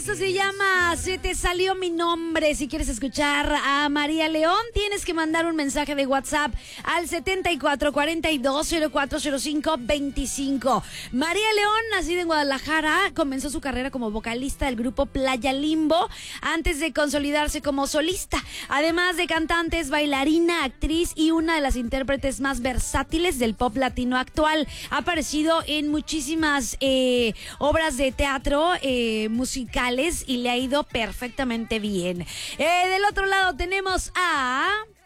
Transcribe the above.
Esto se llama Se te salió mi nombre. Si quieres escuchar a María León, tienes que mandar un mensaje de WhatsApp al 7442040525. María León, nacida en Guadalajara, comenzó su carrera como vocalista del grupo Playa Limbo antes de consolidarse como solista. Además de cantante, es bailarina, actriz y una de las intérpretes más versátiles del pop latino actual. Ha aparecido en muchísimas obras de teatro, musicales, y le ha ido perfectamente bien. Del otro lado tenemos a